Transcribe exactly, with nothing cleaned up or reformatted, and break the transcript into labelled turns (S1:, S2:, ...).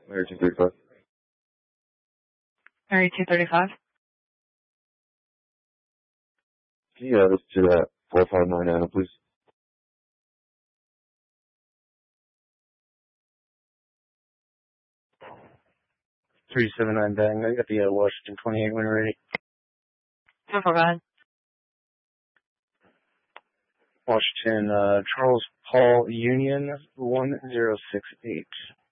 S1: Area two thirty-five.
S2: Area two thirty-five.
S1: Can you add us to that four five nine Adam, please?
S3: three seven nine bang. I got the uh, Washington twenty-eight winner ready.
S2: Go for God.
S3: Washington, uh, Charles Paul Union one zero six eight.